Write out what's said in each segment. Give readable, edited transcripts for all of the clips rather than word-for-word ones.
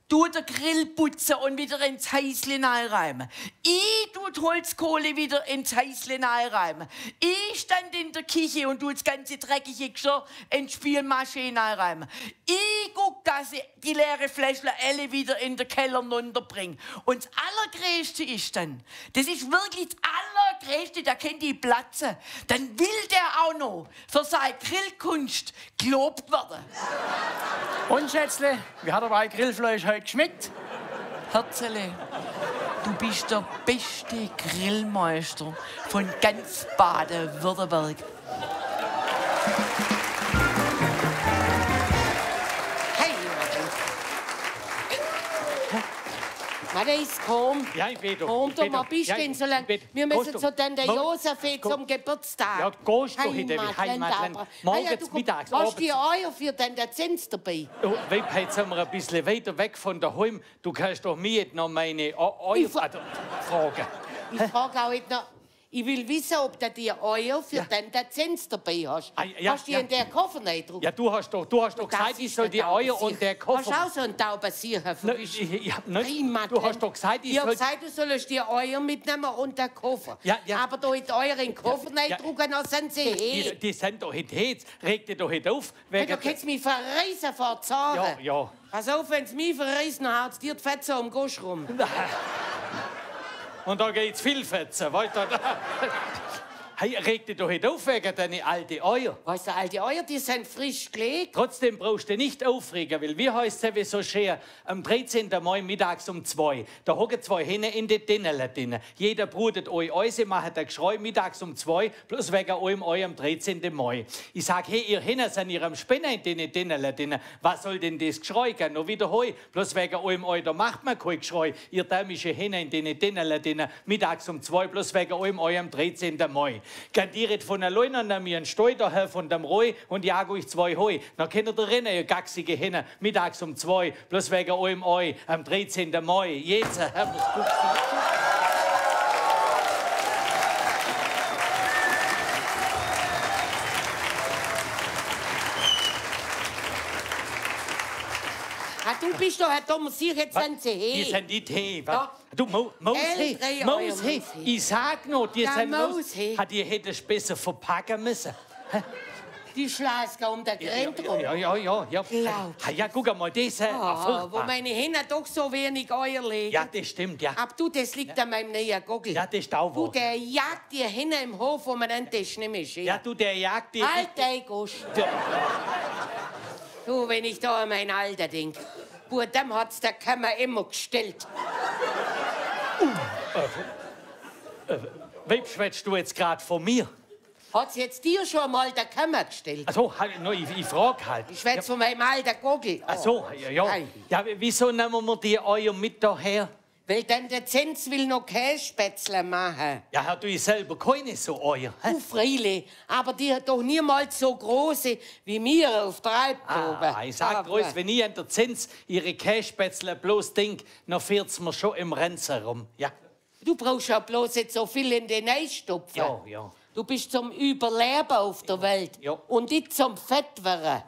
du den Grill putzen und wieder ins Häuschen einräumen. Ich tu die Holzkohle wieder ins Häuschen einräumen. Ich stand in der Küche und tu das ganze dreckige Geschirr in die Spülmaschine einräumen. Ich guck, dass ich die leere Fläschle alle wieder in den Keller runterbringe. Und das Allergrößte ist dann, das ist wirklich das Allergrößte, da kennt die platzen. Dann will der auch noch für seine Grillkunst gelobt werden. Und Schätzle, wie hat aber ein Grillfleisch heute geschmeckt? Herzele, du bist der beste Grillmeister von ganz Baden-Württemberg. Hey, Madeis, komm. Ja, ich bin doch. Komm doch mal, bist denn so lange? Wir müssen zu den Josef zum Geburtstag. Ja, gehst du heute Heimatland. Morgens, mittags, abends. Hast du die Eier für den Dezens dabei? Oh, Weib, jetzt sind wir ein bisschen weiter weg von daheim. Du kannst doch mir jetzt noch meine Eier fragen. Ich frage auch jetzt noch. Ich will wissen, ob du die Eier für den Dezens dabei hast. Hast du die in der Koffer nicht drauf? Ja, du hast doch gesagt, ich soll die Eier und der Koffer... Hast du auch so einen Taubensiecher für mich? Du hast doch gesagt, ich soll... gesagt, du sollst die Eier mitnehmen und den Koffer. Ja. Aber da in die Eier in den Koffer nicht drucken, dann sind sie he. Die sind doch nicht he. Reg dich doch nicht auf. Du kannst mich verreissen vor Zahlen. Ja. Pass auf, wenn sie mich verreissen, haut dir die Fetze am Gosch rum. Und da geht's viel Fetzen, weißt du? Hey, reg dich doch nicht auf wegen deine alten Eier. Weißt du, alte Eier, die sind frisch gelegt. Trotzdem brauchst du dich nicht aufregen, weil wie heisst es sowieso schön, am 13. Mai mittags um 2. Da hocken 2 Hähne in die Dinnele drin. Jeder brutet euch Euse, macht ein Geschrei mittags um 2, bloß wegen eurem Ei am 13. Mai. Ich sag, hey, ihr Hähne sind ihrem Spinner in den Dinnele drin. Was soll denn das Geschrei gehen? Noch wieder heu. Bloß wegen eurem Ei, da macht man kein Geschrei. Ihr dämische Hähne in den Dinnele drin, mittags um 2, bloß wegen eurem Ei am 13. Mai. Geht ihr von allein an mir einen Steu daher von dem Roy und jag euch 2 Heu. Dann könnt ihr rennen, ihr gaxige Henne, mittags um 2, bloß wegen eurem Ei, am 13. Mai. Jetzt haben wir's gut. Du bist doch ein dummer Sieg, jetzt sind sie he. Die sind die Tee. Ja. Du, Maus he. Ich sag noch, die sind Maus he. Die hättest du besser verpacken müssen. Die Schlaske um den Grind rum. Ja. Ja, guck mal, das wo meine Hände doch so wenig Eier legen. Ja, das stimmt, ja. Aber du, das liegt an meinem neuen Gockel. Ja, das ist auch wahr. Du, der jagt die Hände im Hof, wo man den Tisch nicht mehr schert. Ja, du, der jagt die... Halt dein Gosch. Du, wenn ich da an mein Alter denk. Dem hat's der Kammer immer gestellt. Wem schwätzt du jetzt gerade von mir? Hat's jetzt dir schon mal der Kammer gestellt? Also, ich frag halt. Ich schwätz von meinem alten Gockel. Ach so, ja. Ja, wieso nehmen wir die Eier mit daher? Weil dann der Zenz will noch Kässpätzle machen. Ja, hat du selber keine so Eier? Du, Freile, aber die hat doch niemals so große wie mir auf der Alp oben. Ich sag groß, wenn ich an der Zenz ihre Kässpätzle bloß denk, dann fährt's mir schon im Renzer rum, ja. Du brauchst ja bloß jetzt so viel in den Eistopfen. Ja. Du bist zum Überleben auf der Welt. Ja. Und nicht zum Fettwerden.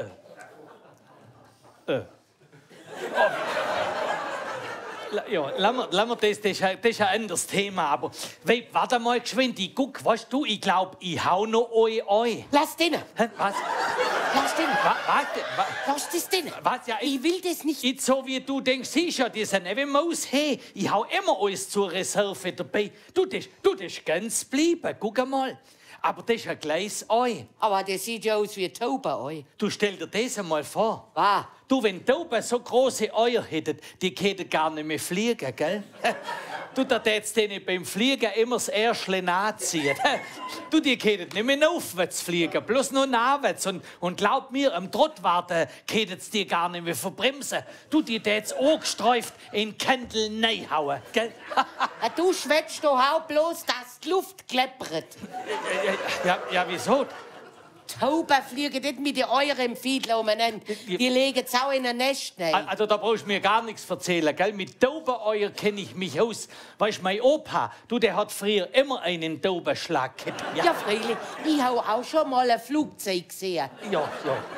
Ja, lass mir das ist ein anderes Thema, aber warte mal geschwind, ich guck, weißt du, ich glaub, ich hau noch euch ein. Lass den. Was? Lass den. Was? Lass das denn. Was? Ja, ich will das nicht. Nicht so wie du denkst, siehst ja, die sind eben Maus, hey, ich hau immer alles zur Reserve dabei. Du, das ganz bleiben, guck mal. Aber das ist ein kleines Ei. Aber das sieht ja aus wie ein Taubenei. Du stell dir das einmal vor. Was? Du, wenn Tauben so große Eier hätten, die könnten gar nicht mehr fliegen, gell? Du, da tätst denen beim Fliegen immer das Ärschle nachziehen. Du, die könnten nicht mehr aufwärts fliegen, bloß nur nachwärts. Und glaub mir, am Trottwarten könnten sie die gar nicht mehr verbremsen. Du, die tät's angestreift in Kandel neihauen, gell? Du schwätzt doch auch bloß, dass die Luft kleppert. Ja, wieso? Tauben fliegen nicht mit den Euren Fiedler umeinander. Die legen es auch in ein Nest rein. Also da brauchst du mir gar nichts erzählen, gell? Mit Taubeneier kenne ich mich aus. Weißt du, mein Opa, der hat früher immer einen Taubenschlag gehabt. Ja, freilich. Ich habe auch schon mal ein Flugzeug gesehen. Ja.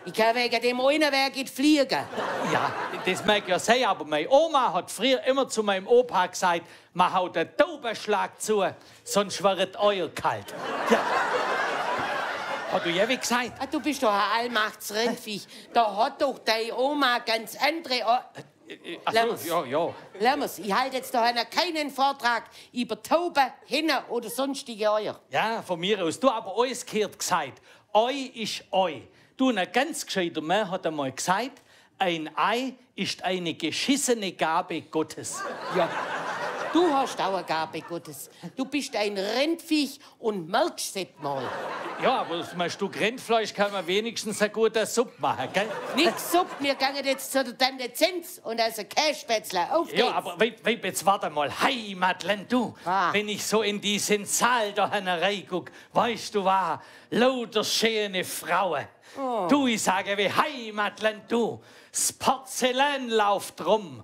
Ich kann wegen dem einen Weg nicht fliegen. Ja, das mag ja sein, aber meine Oma hat früher immer zu meinem Opa gesagt, man haut den Taubenschlag zu, sonst wird euer kalt. Ja. Hat du je wie gesagt? Ah, du bist doch ein Allmachtsrindviech. Da hat doch deine Oma ganz andere... Ja. Lammers, ich halte jetzt da keinen Vortrag über Tauben, Hennen oder sonstige Eier. Ja, von mir aus. Du aber alles gehört gesagt. Ei ist Ei. Du, ein ganz gescheiter Mann hat einmal gesagt, ein Ei ist eine geschissene Gabe Gottes. Ja. Du hast auch eine Gabe Gottes. Du bist ein Rindviech und merkst es mal. Ja, aber aus einem Stück Rindfleisch kann man wenigstens eine gute Suppe machen, gell? Nix Suppe, wir gehen jetzt zu der Tante Zenz und also Kässpätzle. Auf geht's. Ja, aber jetzt warte mal. Heimatland, du. Wenn ich so in diesen Saal da reinguck, weißt du was? Lauter schöne Frauen. Oh. Du, ich sage wie Heimatland, du. Das Porzellan läuft rum.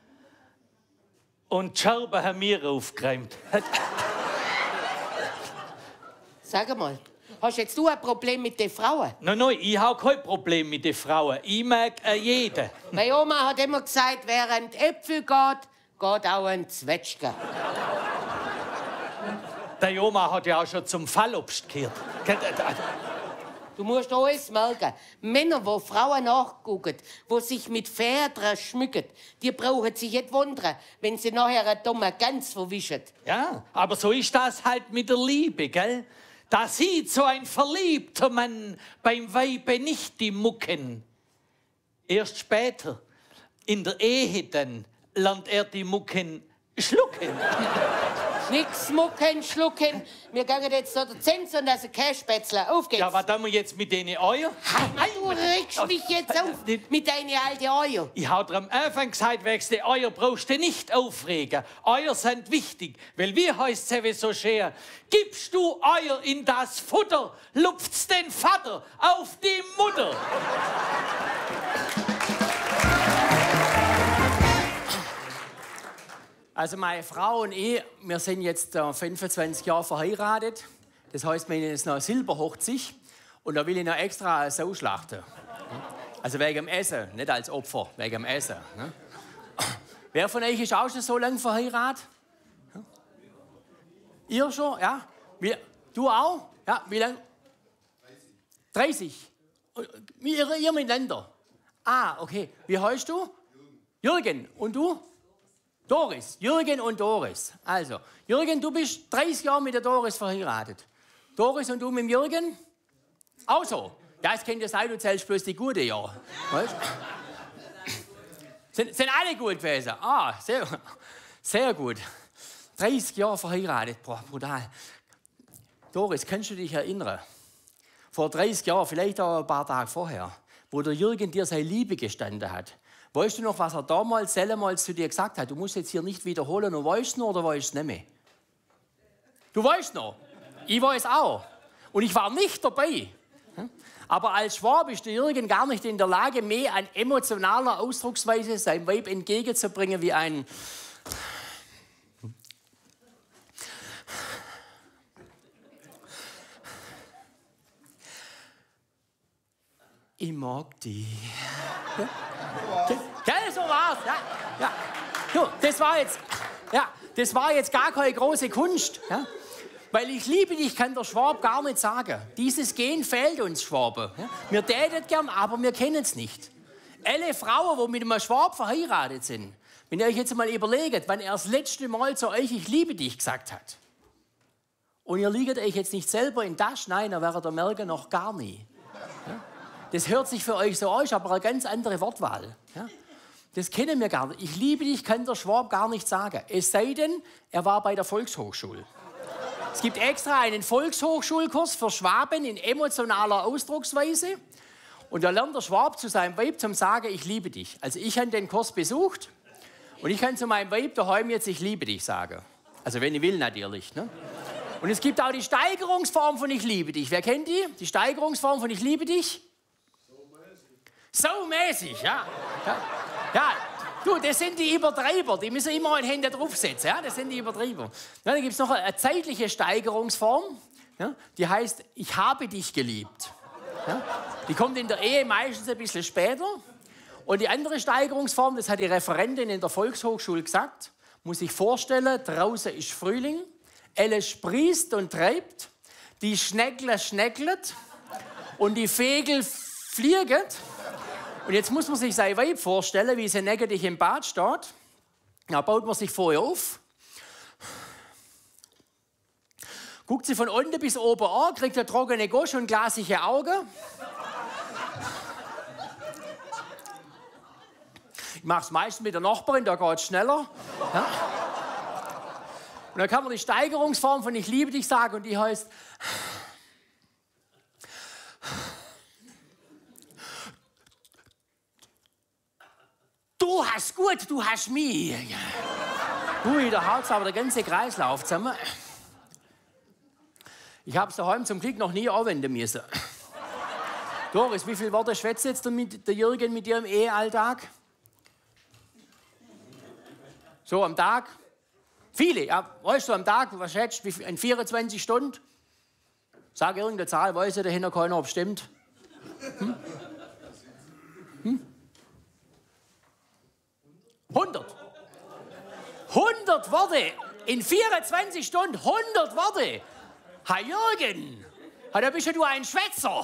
Und die Scherben haben mir aufgeräumt. Sag mal, hast jetzt du ein Problem mit den Frauen? Nein, ich habe kein Problem mit den Frauen. Ich mag jeden. Meine Oma hat immer gesagt, wer an die Äpfel geht, geht auch an die Zwetschgen. Deine Oma hat ja auch schon zum Fallobst gehört. Du musst alles merken. Männer, die Frauen nachgucken, die sich mit Federn schmücken, die brauchen sich nicht wundern, wenn sie nachher eine dumme Gans verwischen. Ja, aber so ist das halt mit der Liebe, gell? Da sieht so ein verliebter Mann beim Weibe nicht die Mucken. Erst später, in der Ehe dann, lernt er die Mucken schlucken. Nix mucken, schlucken. Wir gehen jetzt zu der Zenz und also Kässpätzle. Auf geht's. Ja, was tun wir jetzt mit den Eiern? Du regst mich jetzt auf mit deinen alten Eiern. Ich hab dir am Anfang gesagt, wegen der Eier brauchst du nicht aufregen. Eier sind wichtig, weil wie heißt es so schön? Gibst du Eier in das Futter, lupft's den Vater auf die Mutter. Also meine Frau und ich, wir sind jetzt 25 Jahre verheiratet. Das heißt, wir haben jetzt noch Silberhochzeit und da will ich noch extra eine Sau schlachten. Also wegen dem Essen, nicht als Opfer, wegen dem Essen. Ne? Wer von euch ist auch schon so lange verheiratet? Ihr schon, ja? Du auch? Ja, wie lange? 30. Ihr miteinander? Ah, okay. Wie heißt du? Jürgen. Und du? Doris, Jürgen und Doris. Also, Jürgen, du bist 30 Jahre mit der Doris verheiratet. Doris und du mit dem Jürgen? Auch so. Ja, es könnte sein, du zählst bloß die guten Jahre. Weißt? Sind alle gut gewesen? Ah, sehr gut. 30 Jahre verheiratet, boah, brutal. Doris, kannst du dich erinnern? Vor 30 Jahren, vielleicht auch ein paar Tage vorher, wo der Jürgen dir seine Liebe gestanden hat. Weißt du noch, was er damals zu dir gesagt hat? Du musst jetzt hier nicht wiederholen. Du weißt noch oder weißt du nicht mehr? Du weißt noch. Ich weiß auch. Und ich war nicht dabei. Aber als Schwab ist der Jürgen gar nicht in der Lage, mehr an emotionaler Ausdrucksweise seinem Weib entgegenzubringen wie ein... Ich mag dich. Gell, so war's. Ja. Du, das war jetzt gar keine große Kunst. Ja? Weil ich liebe dich, kann der Schwab gar nicht sagen. Dieses Gen fehlt uns Schwaben. Ja? Wir täten gern, aber wir kennen es nicht. Alle Frauen, die mit einem Schwab verheiratet sind, wenn ihr euch jetzt mal überlegt, wann er das letzte Mal zu euch ich liebe dich gesagt hat. Und ihr liegt euch jetzt nicht selber in das, nein, dann werdet ihr merken, noch gar nie. Ja? Das hört sich für euch so aus, aber eine ganz andere Wortwahl. Ja? Das kennen wir gar nicht. Ich liebe dich, kann der Schwab gar nicht sagen. Es sei denn, er war bei der Volkshochschule. Es gibt extra einen Volkshochschulkurs für Schwaben in emotionaler Ausdrucksweise. Und da lernt der Schwab zu seinem Weib zum Sagen, ich liebe dich. Also ich habe den Kurs besucht und ich kann zu meinem Weib daheim jetzt ich liebe dich sagen. Also wenn ich will natürlich. Ne? Und es gibt auch die Steigerungsform von ich liebe dich. Wer kennt die? Die Steigerungsform von ich liebe dich? So mäßig, ja. Ja, du, das sind die Übertreiber, die müssen immer ein Hände draufsetzen, ja, das sind die Übertreiber. Ja, dann gibt es noch eine zeitliche Steigerungsform, ja, die heißt, ich habe dich geliebt. Ja? Die kommt in der Ehe meistens ein bisschen später. Und die andere Steigerungsform, das hat die Referentin in der Volkshochschule gesagt, muss ich vorstellen, draußen ist Frühling, alles sprießt und treibt, die Schneckle schnecklet und die Vögel fliegen. Und jetzt muss man sich sein Weib vorstellen, wie sie neben dich im Bad steht. Da baut man sich vorher auf, guckt sie von unten bis oben an, kriegt eine trockene Gosch und glasige Augen. Ich mache es meistens mit der Nachbarin, da geht es schneller. Ja? Und dann kann man die Steigerungsform von Ich liebe dich sagen und die heißt: Du hast gut, du hast mich. Ui, da haut aber der ganze Kreislauf zusammen. Ich habe es daheim zum Glück noch nie anwenden müssen. Doris, wie viele Worte schwätzt jetzt der Jürgen mit dir im Ehealltag? So am Tag? Viele, ja. Weißt du, am Tag, was schätzt du, in 24 Stunden? Sag irgendeine Zahl, weiß ja dahinter keiner, ob es stimmt. 100. 100 Worte in 24 Stunden, 100 Worte. Herr Jürgen, da bist ja du ein Schwätzer.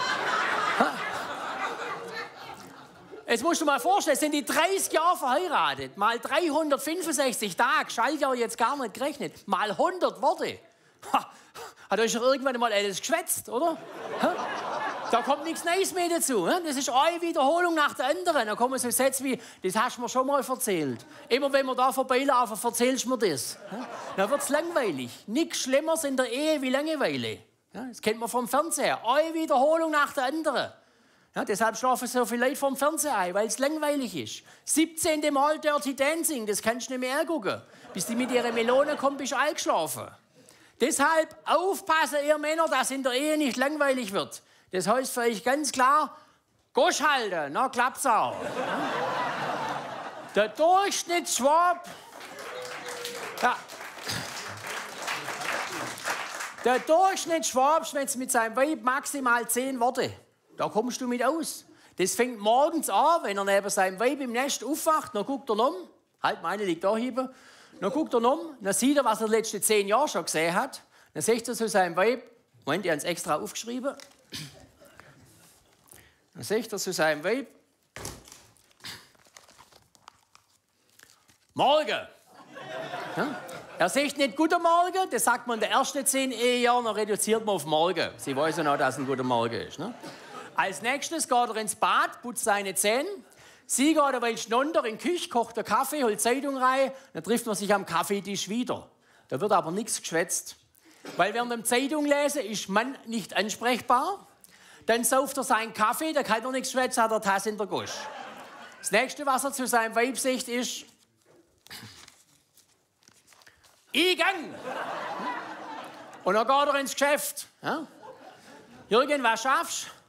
Jetzt musst du mal vorstellen, sind die 30 Jahre verheiratet, mal 365 Tage, Schaltjahr jetzt gar nicht gerechnet, mal 100 Worte. Hat euch doch irgendwann mal alles geschwätzt, oder? Da kommt nichts Neues mehr dazu. Das ist eine Wiederholung nach der anderen. Da kommen so Sätze wie: Das hast du mir schon mal erzählt. Immer wenn wir da vorbeilaufen, erzählst du mir das. Dann wird es langweilig. Nichts Schlimmeres in der Ehe wie Langeweile. Das kennt man vom Fernseher. Eine Wiederholung nach der anderen. Ja, deshalb schlafen so viele Leute vom Fernseher ein, weil es langweilig ist. 17. Mal Dirty Dancing, das kannst du nicht mehr gucken. Bis die mit ihrer Melone kommt, bist du eingeschlafen. Deshalb aufpassen, ihr Männer, dass in der Ehe nicht langweilig wird. Das heißt für euch ganz klar: Gosch halten, na klappt's auch. Der Durchschnittsschwab. Ja. Der Durchschnittsschwab schwätzt mit seinem Weib maximal 10 Worte. Da kommst du mit aus. Das fängt morgens an, wenn er neben seinem Weib im Nest aufwacht, dann guckt er um. Halt, meine liegt da hinten. Dann guckt er um, dann sieht er, was er die letzten 10 Jahre schon gesehen hat. Dann sagt er zu seinem Weib: Moment, ich habe es extra aufgeschrieben. Dann sagt er zu seinem Weib: Morgen. Ja? Er sagt nicht Guten Morgen, das sagt man in den ersten 10 Ehejahren, dann reduziert man auf Morgen. Sie weiß ja noch, dass es ein guter Morgen ist. Ne? Als nächstes geht er ins Bad, putzt seine Zähne. Sie geht ein Weilchen runter in die Küche, kocht einen Kaffee, holt Zeitung rein. Dann trifft man sich am Kaffeetisch wieder. Da wird aber nichts geschwätzt. Weil während dem Zeitung lesen ist Mann nicht ansprechbar. Dann sauft er seinen Kaffee, da kann er nichts schwätzen, hat er Tasse in der Gosch. Das nächste, was er zu seinem Weib sagt, ist: Ich gang! Und dann geht er ins Geschäft. Ja? Jürgen, was schaffst du?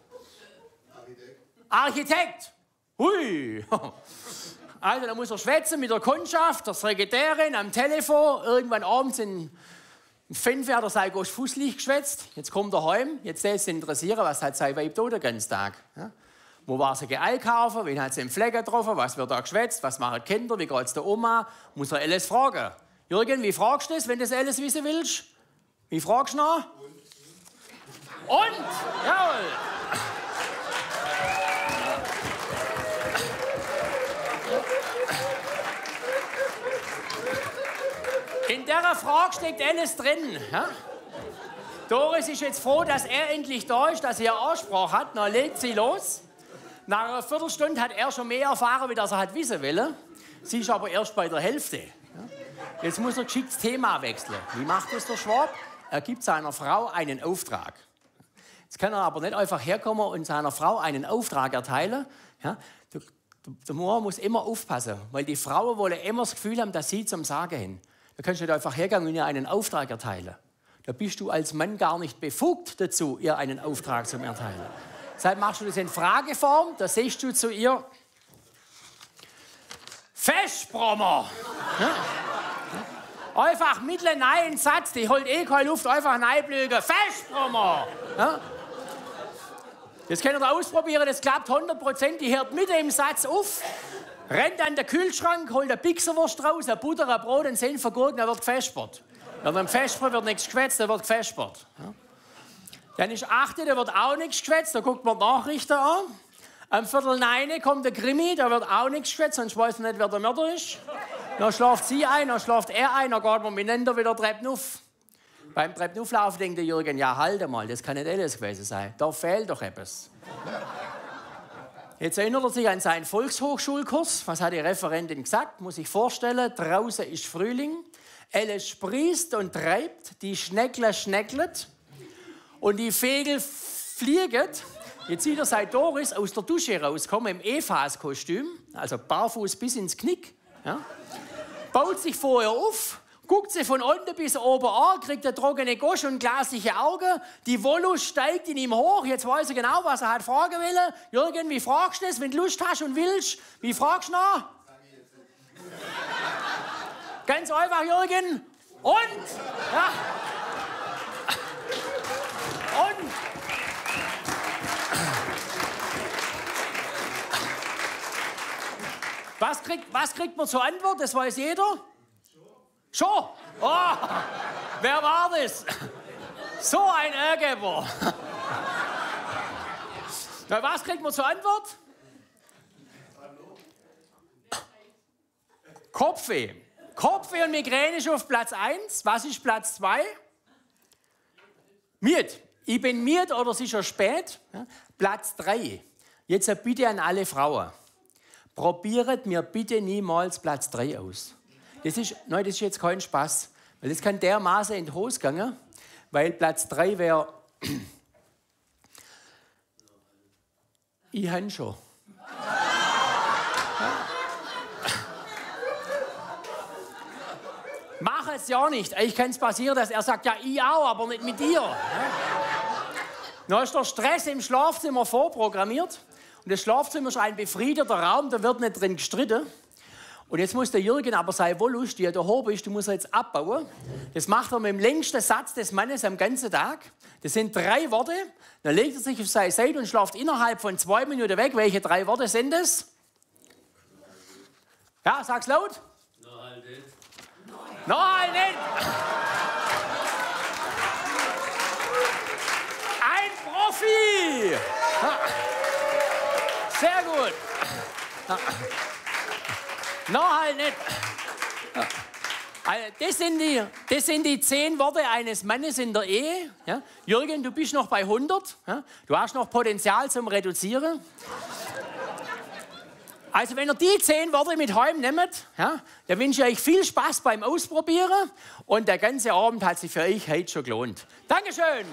Architekt. Hui. Also, da muss er schwätzen mit der Kundschaft, der Sekretärin, am Telefon. Irgendwann abends in 5 hat er sein Gosch fußlich geschwätzt. Jetzt kommt er heim. Jetzt lässt es ihn interessieren, was hat sein Weib da den ganzen Tag. Ja? Wo war sie einkaufen? Wen hat sie im Flecken getroffen? Was wird da geschwätzt? Was machen die Kinder? Wie geht es der Oma? Muss er alles fragen. Jürgen, wie fragst du das, wenn du das alles wissen willst? Wie fragst du noch? Und? Jawohl. In dieser Frage steckt alles drin. Ja? Doris ist jetzt froh, dass er endlich da ist, dass er Ansprache hat. Dann legt sie los. Nach einer Viertelstunde hat er schon mehr erfahren, wie das er hat wissen will. Sie ist aber erst bei der Hälfte. Ja? Jetzt muss er geschickt das Thema wechseln. Wie macht das der Schwab? Er gibt seiner Frau einen Auftrag. Jetzt kann er aber nicht einfach herkommen und seiner Frau einen Auftrag erteilen. Ja? Der Mann muss immer aufpassen, weil die Frauen wollen immer das Gefühl haben, dass sie zum Sagen haben. Da kannst du nicht einfach hergehen und ihr einen Auftrag erteilen. Da bist du als Mann gar nicht befugt dazu, ihr einen Auftrag zu erteilen. Deshalb machst du das in Frageform, da sagst du zu ihr: Festbrommer. Ja? Einfach mitten in einen Satz, die holt eh keine Luft, einfach reinblögen. Festbrommer. Ja? Das könnt ihr ausprobieren, das klappt 100%. Die hört mit dem Satz auf, rennt an den Kühlschrank, holt eine Pixerwurst raus, eine Butter, ein Brot, einen Senf, Gurken, dann wird gefespert. Wenn am Vesper wird nichts geschwätzt, dann wird gefespert. Ja. Dann ist 8, da wird auch nichts geschwätzt, da guckt man die Nachrichten an. Am 8:45 kommt der Krimi, da wird auch nichts geschwätzt, sonst weiß man nicht, wer der Mörder ist. Dann schläft sie ein, dann schläft er ein, dann geht man miteinander wieder Treppen auf. Beim Treppenauflaufen denkt der Jürgen, ja, halt mal, das kann nicht alles gewesen sein. Da fehlt doch etwas. Jetzt erinnert er sich an seinen Volkshochschulkurs. Was hat die Referentin gesagt? Muss ich vorstellen, draußen ist Frühling. Es sprießt und treibt, die Schneckler schnecklet und die Vögel fliegen. Jetzt sieht er seit Doris aus der Dusche rauskommen im Evas-Kostüm, also barfuß bis ins Knick. Ja. Baut sich vorher auf, guckt sie von unten bis oben an, kriegt eine trockene Gosch und glasige Augen. Die Wollust steigt in ihm hoch. Jetzt weiß er genau, was er hat fragen will. Jürgen, wie fragst du das, wenn du Lust hast und willst? Wie fragst du nach? Ganz einfach, Jürgen. Und? Ja. Und? Was kriegt man zur Antwort? Das weiß jeder. Schon? Oh, wer war das? So ein Ärgergeber. Na, was kriegt man zur Antwort? Kopfweh. Kopfweh und Migräne ist auf Platz 1. Was ist Platz 2? Müde. Ich bin müde oder es ist schon spät. Ja. Platz 3. Jetzt bitte an alle Frauen. Probiert mir bitte niemals Platz 3 aus. Das ist jetzt kein Spaß. Weil das kann dermaßen in die Hose gehen, weil Platz 3 wäre. Ich habe schon. Mach es ja nicht. Ich kann es passieren, dass er sagt, ja, ich auch, aber nicht mit dir. Dann ist der Stress im Schlafzimmer vorprogrammiert. Und das Schlafzimmer ist ein befriedeter Raum, da wird nicht drin gestritten. Und jetzt muss der Jürgen aber seine Wollust, die ja da oben ist, die muss er jetzt abbauen. Das macht er mit dem längsten Satz des Mannes am ganzen Tag. Das sind 3 Worte. Dann legt er sich auf seine Seite und schläft innerhalb von 2 Minuten weg. Welche 3 Worte sind das? Ja, sag's laut. Noch halt nicht. Noch halt nicht. Ein Profi. Ja. Sehr gut. Ja. Noch halt nicht. Ja. Also das sind die 10 Worte eines Mannes in der Ehe. Ja. Jürgen, du bist noch bei 100. Ja. Du hast noch Potenzial zum Reduzieren. Also wenn ihr die 10 Worte mit heim nehmt, ja, dann wünsche ich euch viel Spaß beim Ausprobieren. Und der ganze Abend hat sich für euch heute schon gelohnt. Dankeschön.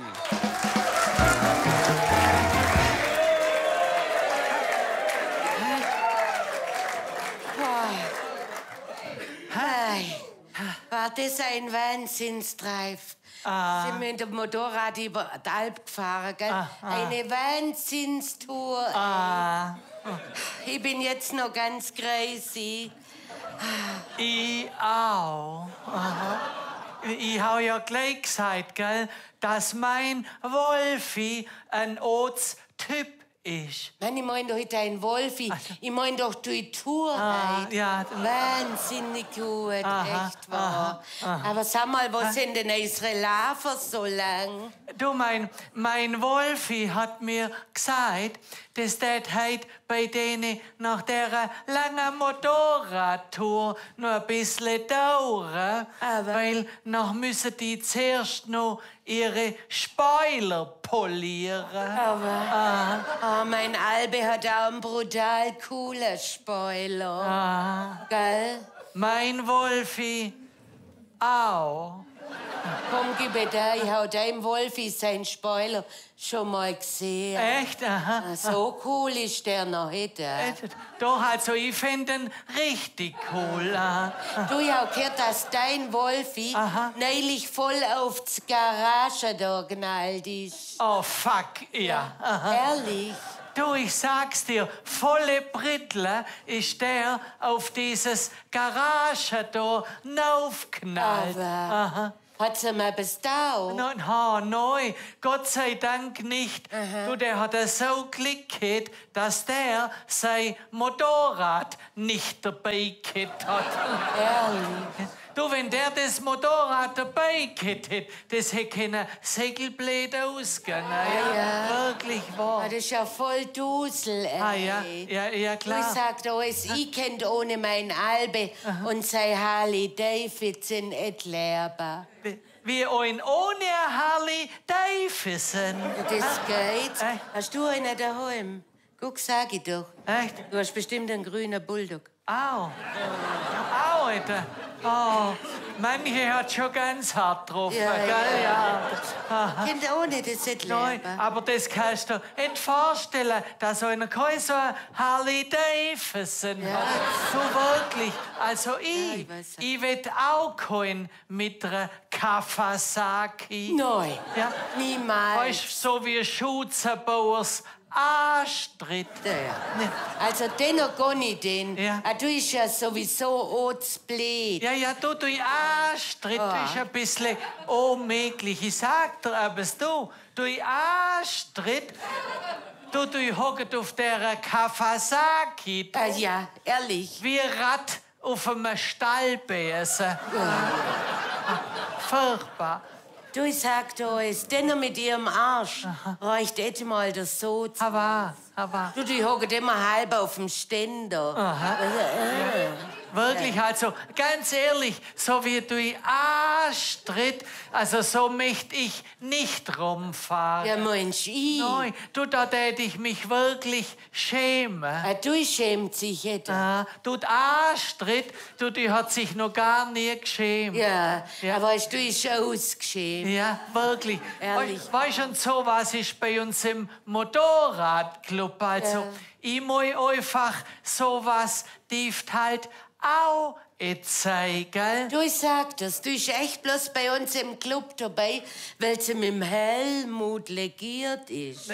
War das ein Wahnsinnsdrive? Sind wir mit dem Motorrad über die Alp gefahren, gell? Eine Wahnsinnstour. Ich bin jetzt noch ganz crazy. Ich auch. Ich habe ja gleich gesagt, gell, dass mein Wolfi ein Ortstyp ist. Nein, ich meine doch heute ein Wolfi. Also. Ich meine doch die Tour heute. Ja. Wahnsinnig gut, echt wahr. Aber sag mal, wo sind denn unsere Larven so lang? Du, mein Wolfi hat mir gesagt, dass das heute bei denen nach der langen Motorradtour noch ein bisschen dauern. Aber- Weil noch müssen die zuerst noch ihre Spoiler polieren. Aber mein Albe hat auch einen brutal coolen Spoiler. Gell? Mein Wolfi auch. Komm, gib mir da, ich hau deinem Wolfi seinen Spoiler schon mal gesehen. Echt? Aha. So cool ist der noch heute. Doch, also ich finde ihn richtig cool. Du, ich hab gehört, dass dein Wolfi neulich voll auf die Garage da geknallt ist. Oh, fuck, ja. Ehrlich? Du, ich sag's dir, volle Brittle ist der auf dieses Garage da raufknallt. Aber Hat sie mal bestaunt? Nein, Gott sei Dank nicht. Du, der hat so Glück gehabt, dass der sein Motorrad nicht dabei gehabt hat. Ehrlich? Du, wenn der das Motorrad dabei gehabt hätte, das hätte keine Segelblätter ausgehen. Ja, wirklich wahr. Das ist ja voll Dusel, ey. Ja, klar. Ich sag dir alles, ich kennt ohne mein Albe und sein Harley Davidson nicht leben. Wie ein ohne Harley Davidson. Das geht. Hast du einen daheim? Guck, sag ich doch. Echt? Du hast bestimmt einen grünen Bulldog. Au, Alter. Oh, manche hat schon ganz hart getroffen, gell? Ja. Kennt ohne das nicht Nein, leben. aber das kannst du nicht vorstellen, dass so einer kein so ein Harley Davidson hat. So wirklich. Also ich weiß ja. ich will auch keinen mit einer Kawasaki. Nein, Ja. niemals. Weißt du, so wie Schutzbauers Anstritt. Ja. Also dennoch gar nicht den. Ja. Du ist ja sowieso ortsblöd. Ja, du Anstritt ist ein bisschen unmöglich. Ich sag dir aber, du Anstritt, du hocket auf der Kawasaki. Ja, ehrlich. Wie Rad auf einem Stallbesen. Furchtbar. Du, ich sag dir alles, dennoch mit ihrem Arsch reicht etwa mal das so. Aber. Du, die hocken immer halb auf dem Ständer. Wirklich, also ganz ehrlich, so wie du Anstritt, also so möchte ich nicht rumfahren. Ja, Mensch, ich. Nein, du, da tät ich mich wirklich schämen. Du schämt sich etwa. Du Anstritt, die hat sich noch gar nie geschämt. Ja, aber weißt du, ist ausgeschämt. Ja, wirklich. Ehrlich. Weißt du, und so was ist bei uns im Motorradclub. Also, ich muss einfach sowas dürft halt auch sein, gell? Du, ich sag das, du bist echt bloß bei uns im Club dabei, weil sie mit dem Helmut legiert ist.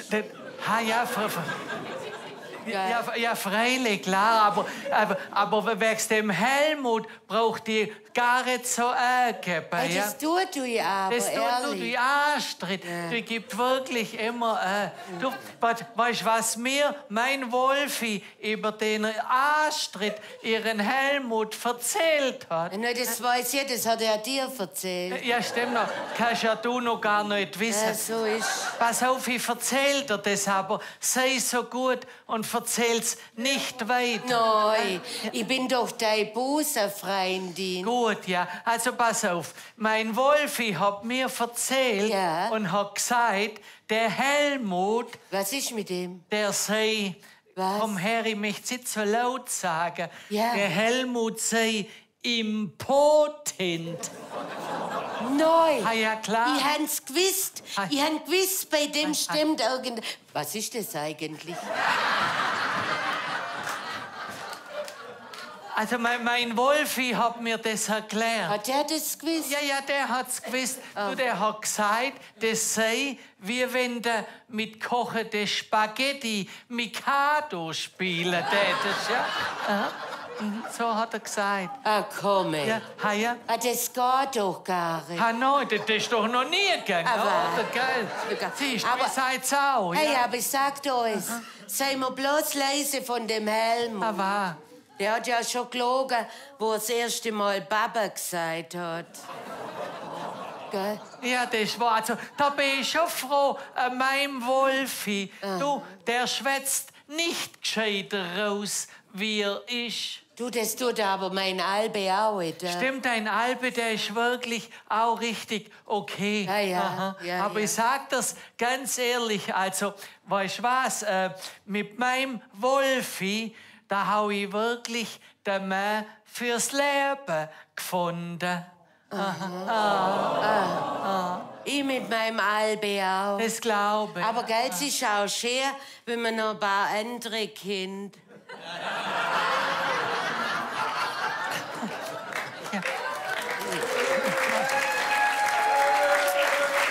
Ja, freilich, klar, aber wegen dem Helmut braucht die gar nicht so Ärger. Ja, das tut du ja aber, Das tut du ehrlich. die Anstritt. Die gibt wirklich immer. Du, weißt was mir mein Wolfi über den Anstritt ihren Helmut erzählt hat? Na, das weiß ich, das hat er dir erzählt. Ja, stimmt noch. Kannst ja du noch gar nicht wissen. Ja, so ist. Pass auf, ich erzähl dir das, aber sei so gut und erzähl's nicht weiter. Nein, ich bin doch deine Busenfreundin. Gut, ja. Also pass auf. Mein Wolfi hat mir erzählt und hat gesagt, der Helmut, Was ist mit dem? der sei, Was? komm her, ich möchte nicht so laut sagen, Ja. der Helmut sei impotent. Nein. Ja, klar. Ich hab's gewusst. Ich hab gewusst, bei dem stimmt irgend... Was ist das eigentlich? Also mein Wolfi hat mir das erklärt. Hat er das gewusst? Ja, der hat's gewusst. Du, der hat gesagt, das sei, wie wenn du mit kochende Spaghetti Mikado spielen tätest, ja? Aha. So hat er gesagt. Komm. Ja, Das geht doch gar nicht. Nein, das ist doch noch nie gegangen, Aber- oder, gell? Siehst du, Aber- wie seid's auch, ja? Hey, aber ich sag dir alles. Sei mir bloß leise von dem Helmut. Aber, Der hat ja schon gelogen, wo er das erste Mal Baba gesagt hat. Gell? ja, das war, also, da bin ich schon froh, meinem Wolfi. Du, der schwätzt nicht gescheiter raus, wie er ist. Du, das tut aber mein Albe auch nicht. Stimmt, dein Albe, der ist wirklich auch richtig okay. Ja, Aber ja. ich sag das ganz ehrlich, also, weißt du was, mit meinem Wolfi, da hau ich wirklich den Mann fürs Leben gefunden. Ich mit meinem Albe auch. Das glaube ich. Aber Geld ist auch schön, wenn man noch ein paar andere kennt.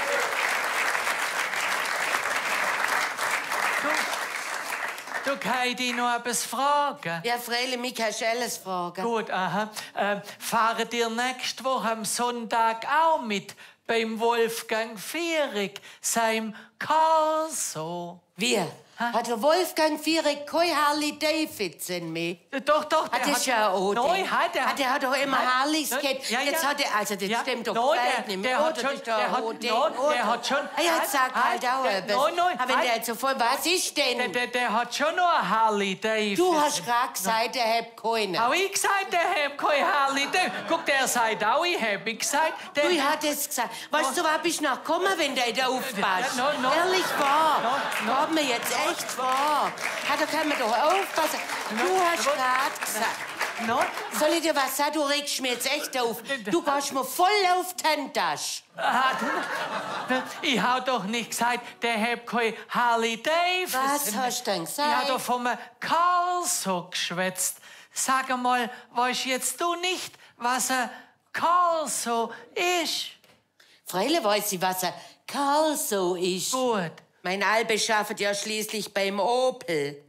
Du, dich noch etwas fragen? Ja, freilich, mich kannst du alles fragen. Gut, aha. Fahrt ihr nächste Woche am Sonntag auch mit beim Wolfgang Vierig, seinem Corso? Wie? Hat der Wolfgang Vierig kein Harley Davidson mehr? Doch, der Hat das ja auch. Nein, hat er. Der hat doch immer Harleys gehabt. Ja, Jetzt ja. hat er, also das Ja, stimmt doch nein, nicht der mehr. hat schon, der hat schon. Ah, ja, sag halt auch etwas. Nein, Aber wenn der jetzt so voll, was ist denn? Der hat schon noch eine Harley Davidson. Du hast gerade gesagt, er hat keine. Hab ich gesagt, der hat keine Harley Davidson? Guck, der sagt auch, ich hab gesagt. Du, ich hatte es gesagt. Weißt du, was bist du noch gekommen, wenn der da aufpasst? No. Ehrlich wahr. Glaub mir jetzt echt wahr. Da kann man doch aufpassen. Du hast gerade gesagt. No? Soll ich dir was sagen? Du regst mich jetzt echt auf. Du gehst mir voll auf die Handtasche. Ich hab doch nicht gesagt, der hat keine Harley Davidson. Was hast du denn gesagt? Ich hab doch vom Corso geschwätzt. Sag mal, weißt jetzt du nicht, was ein Corso ist? Freilich weiß ich, was ein Corso ist. Gut. Mein Albe schafft ja schließlich beim Opel.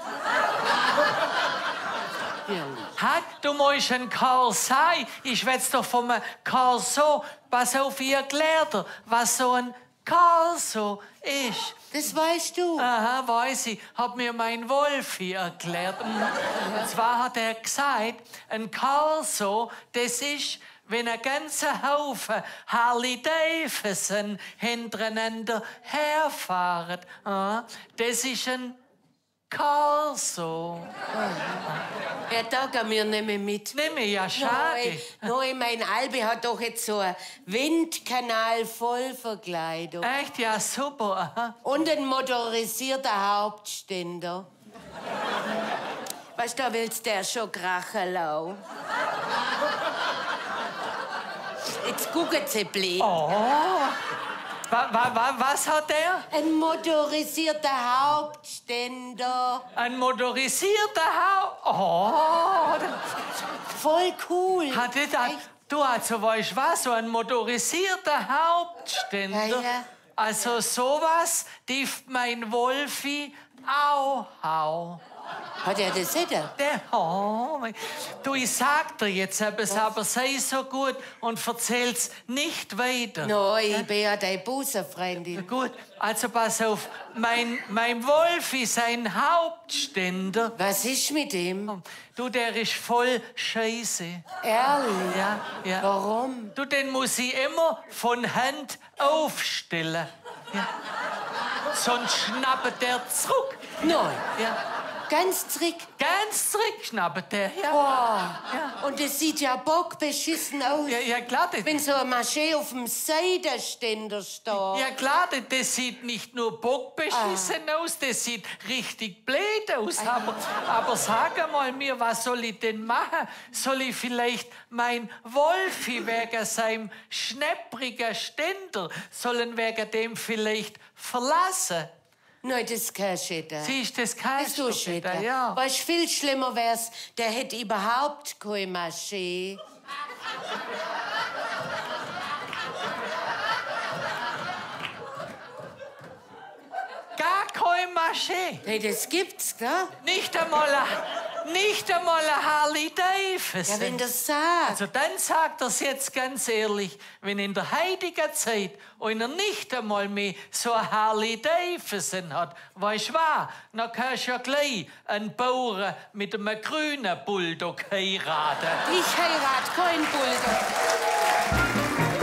Hat, du musst ein Corso. Ich schwätz doch vom Corso. Pass auf, ich erklär dir, was so ein Corso ist. Das weißt du. Aha, weiß ich. Hat mir mein Wolfi erklärt. Und zwar hat er gesagt, ein Corso, das ist, wenn ein ganzer Haufen Harley Davidson hintereinander herfahren. Ah, das ist ein Corso. Ja, da gehen wir nicht mehr mit. Nimm ich, ja, schade. Nein, mein Albe hat doch jetzt so eine Windkanal-Vollverkleidung. Echt, ja, super. Aha. Und ein motorisierter Hauptständer. Weißt du, da willst der schon Krachelau. Jetzt gucken Sie blöd. Was hat der? Ein motorisierter Hauptständer. Ein motorisierter Haupt. Voll cool. Hat das, du, also weißt was, so ein motorisierter Hauptständer. Ja. Also sowas dürft mein Wolfi auch. Hat er das nicht? Du, ich sag dir jetzt etwas, aber sei so gut und erzähl's nicht weiter. Nein, ich bin ja deine Busenfreundin. Gut, also pass auf, mein Wolfi, sein Hauptständer. Was ist mit ihm? Du, der ist voll Scheiße. Ehrlich? Ja. Warum? Du, den muss ich immer von Hand aufstellen. Ja. Sonst schnappet der zurück. Nein. Ja. Ganz zurück. Ganz zurück schnappet der. Ja. Boah. Und das sieht ja bockbeschissen aus. Ja, klar. Wenn so ein Maché auf dem Seidenständer steht. Ja klar, das sieht nicht nur bockbeschissen aus, das sieht richtig blöd aus. Aber sag mal mir, was soll ich denn machen? Soll ich vielleicht mein Wolfi wegen seinem schnäpprigen Ständer, sollen wegen dem vielleicht verlassen? Nein, das kannst du nicht. Siehst du, das Das kannst du tust du nicht. nicht. Ja. Weißt du, viel schlimmer wär's, der hätte überhaupt kein Maché. Gar kein Maché. Hey, das gibt's, gell? Nicht einmal ein Harley Davidson. Ja, wenn das sagt. Also dann sagt er's jetzt ganz ehrlich, wenn in der heutigen Zeit einer nicht einmal mehr so ein Harley Davidson hat, weißt du was, dann kannst du ja gleich einen Bauern mit einem grünen Bulldog heiraten. Ich heirat keinen Bulldog.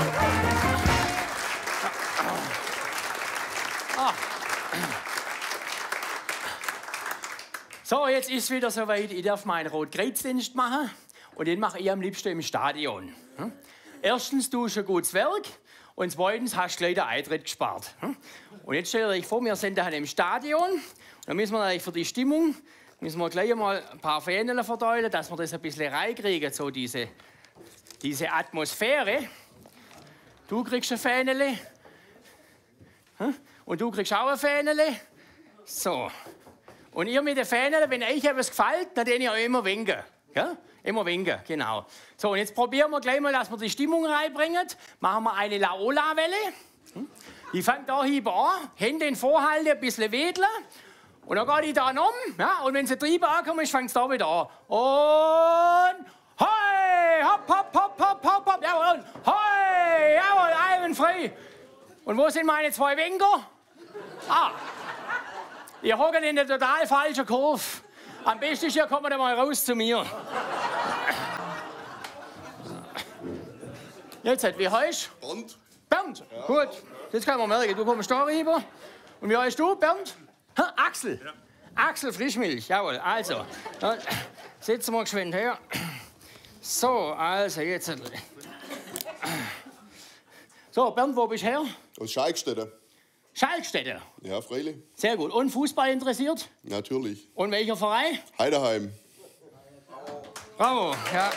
So, jetzt ist es wieder soweit. Ich darf meinen Rotkreuzdienst machen. Und den mache ich am liebsten im Stadion. Erstens tust du ein gutes Werk. Und zweitens hast du gleich den Eintritt gespart. Und jetzt stellt euch vor, wir sind da im Stadion. Da müssen wir natürlich für die Stimmung gleich mal ein paar Fähnchen verteilen, dass wir das ein bisschen reinkriegen, so diese Atmosphäre. Du kriegst ein Fähnchen. Und du kriegst auch ein Fähnchen. So. Und ihr mit den Fähnchen, wenn euch etwas gefällt, dann den ihr auch immer winken. Ja? Immer winken, genau. So, und jetzt probieren wir gleich mal, dass wir die Stimmung reinbringen. Machen wir eine Laola-Welle. Die fängt da hinten an. Hände in Vorhalte, ein bisschen wedeln. Und dann geht die da um, ja, und wenn sie drüben ankommen ist, fängt es da wieder an. Und hoi, hopp, hopp, hopp, hopp, hopp, hopp, jawohl, und hoi, jawohl, einwandfrei. Und wo sind meine 2 Winker? Ah, ihr hocken in der total falschen Kurve. Am besten ist, ihr kommt mal raus zu mir. Jetzt, wie heißt du? Bernd. Bernd, ja. Gut, das kann man merken. Du kommst da rüber. Und wie heißt du, Bernd? Ha, Axel. Ja. Axel Frischmilch, jawohl. Also, dann setzen wir geschwind her. So, also jetzt. So, Bernd, wo bist du her? Aus Schalkstedt. Schalkstedt. Ja, freilich. Sehr gut. Und Fußball interessiert? Natürlich. Und welcher Verein? Heideheim. Bravo, ja.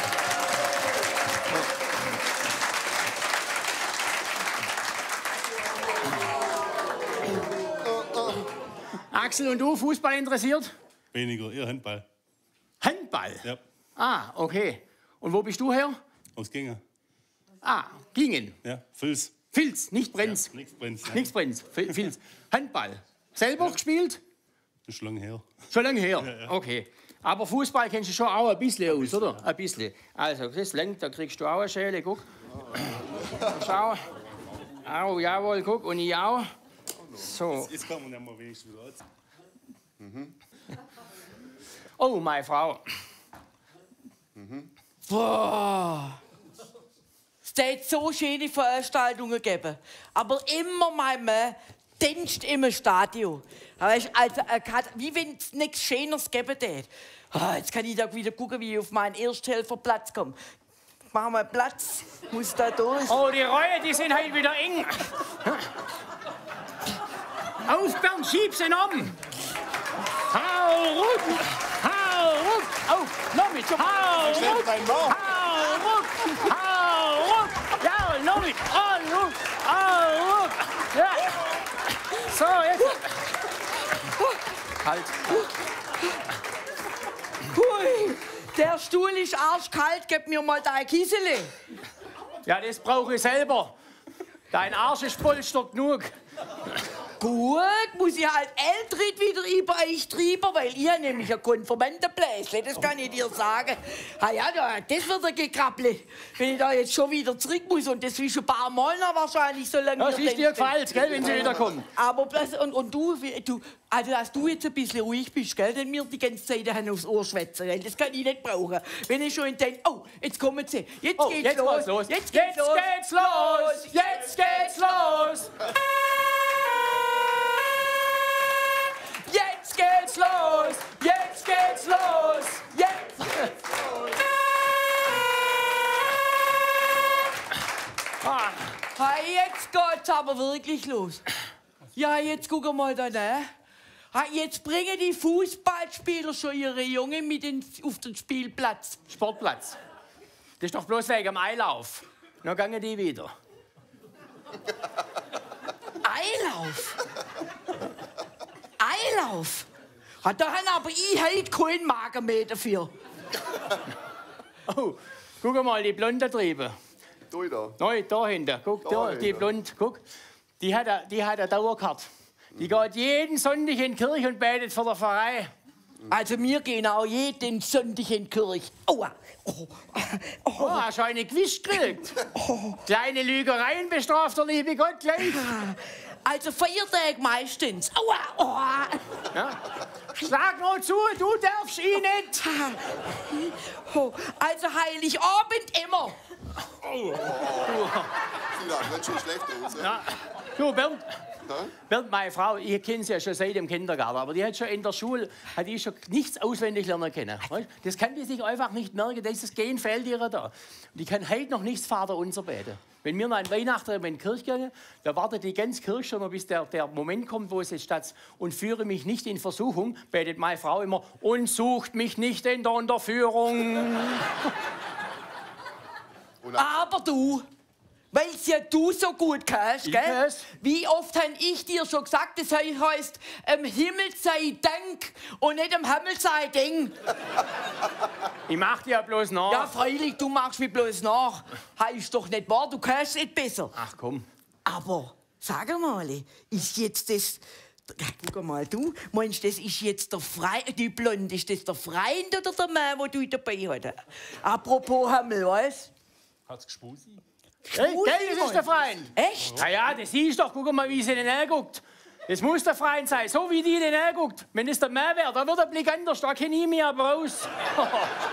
Axel, und du, Fußball interessiert? Weniger, eher Handball. Handball? Ja, Ah, okay. Und wo bist du her? aus Gänge. Ah, Gingen. Ja, Vils. Vils, nicht Brenz. Ja, nichts brennt. Ja. Nichts Brenz. Vils. Handball. Selber gespielt? Das ist lange her. Schon lange her? Ja, ja. Okay. Aber Fußball kennst du schon auch ein bisschen aus, oder? Ein bisschen. Also, das lenkt, da kriegst du auch eine Schäle, guck. Schau. Au, jawohl, guck. Und ich auch. So. Jetzt kann man ja mal wenigstens wieder anziehen. Oh, meine Frau. Boah. Es hat so schöne Veranstaltungen gegeben. Aber immer mein Mann tänzt im Stadion. Also, wie wenn es nichts Schöneres geben hätte. Jetzt kann ich da wieder gucken, wie ich auf meinen Ersthelferplatz komme. Machen wir Platz. Muss da durch. Oh, die Reue, die sind halt wieder eng. Auf, Bernd, schieb sie um. Hau ruck, hau ruck. Auf, noch mit. Hau ruck, hau ruck, hau ruck. Ja, noch mit. Oh, ruck, hau ruck. Ja. So, jetzt. Halt. Hui, der Stuhl ist arschkalt. Gib mir mal dein Kiesele. Ja, das brauche ich selber. Dein Arsch ist polstert genug. Gut, muss ich halt Eltritt wieder über euch drüber, weil ihr nämlich ein Konfirmandenbläsle, das kann ich dir sagen. Ah ja, das wird ein Gekrabble, wenn ich da jetzt schon wieder zurück muss und das ist ein paar Mal noch wahrscheinlich so lange. Das ist dir gefallen, gell, wenn sie wiederkommen. Aber und du, also dass du jetzt ein bisschen ruhig bist, gell, denn mir die ganze Zeit haben aufs Ohr schwätzen, gell, das kann ich nicht brauchen. Wenn ich schon denke, oh, jetzt kommen sie, jetzt geht's los. Jetzt geht's los. Jetzt geht's los. Jetzt geht's los! Jetzt geht's los! Jetzt geht's los! Jetzt geht's aber wirklich los. Ja, jetzt gucken wir mal da, ne? Jetzt bringen die Fußballspieler schon ihre Jungen mit auf den Spielplatz. Sportplatz. Das ist doch bloß wegen dem Eilauf. Dann gehen die wieder. Eilauf? Eilauf? Da haben aber ich halt keinen Magen mehr dafür. Oh, guck mal, die Blonde drüben. Da. Nein, da hinten. Guck, da, die Blonde, guck. Die hat eine Dauerkarte. Die geht jeden Sonntag in die Kirche und betet für den Verein. Also wir gehen auch jeden Sonntag in die Kirche. Aua. Oh, hast du eine gewischt gekriegt? Kleine Lügereien bestraft der liebe Gott gleich. Also Feiertag meistens. Aua. Aua. Ja. Schlag nur zu, du darfst ihn nicht. Also Heiligabend immer. Sieht auch ganz schön schlecht aus. Ja. Ja. Du, Bernd, meine Frau, ich kenne sie ja schon seit dem Kindergarten, aber die hat schon in der Schule schon nichts auswendig lernen können. Weißt? Das kann die sich einfach nicht merken, dieses Gen fehlt ihr da. Und die kann heute noch nichts Vater unser beten. Wenn wir an Weihnachten in die Kirche gehen, da wartet die ganze Kirche schon, bis der Moment kommt, wo es jetzt statt und führe mich nicht in Versuchung, betet meine Frau immer, und sucht mich nicht in der Unterführung. Aber du, weil ja du so gut kannst, gell? kann's. Wie oft habe ich dir schon gesagt, das heißt, Himmel sei Dank und nicht Himmel sei Ding. Ich mach dir ja bloß nach. Ja, freilich, du machst mir bloß nach. Heißt doch nicht wahr, du kannst nicht besser. Ach komm. Aber, sag mal, ist jetzt Guck mal, du meinst, das ist jetzt der Freund, die Blonde, ist das der Freund oder der Mann, den du dabei hattest? Apropos Hammel, was? Hat's gespusi? Hey, gell, das ist der Freund. Echt? Na ja, das siehst doch. Guck mal, wie sie den anguckt. Das muss der Freund sein, so wie die den anguckt. Wenn es der Mann wäre, dann wird der Blick anders. Da kenne ich mich aber aus.